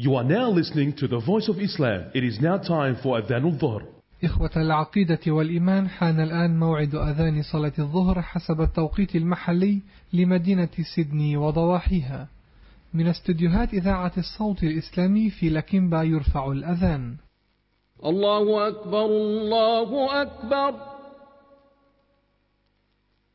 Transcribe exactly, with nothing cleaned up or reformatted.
You are now listening to the Voice of Islam. It is now time for Adhan al-Dhuhr. إخوة العقيدة والإيمان، حان الآن موعد أذان صلاة الظهر حسب التوقيت المحلي لمدينة سيدني وضواحيها. من استديوهات إذاعة الصوت الإسلامي في لكيمبا يرفع الأذان. الله أكبر الله أكبر.